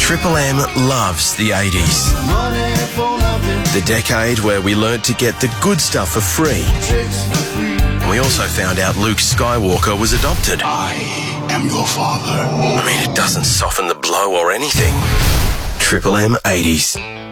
Triple M loves the 80s. The decade where we learnt to get the good stuff for free. And we also found out Luke Skywalker was adopted. I am your father. I mean, it doesn't soften the blow or anything. Triple M 80s.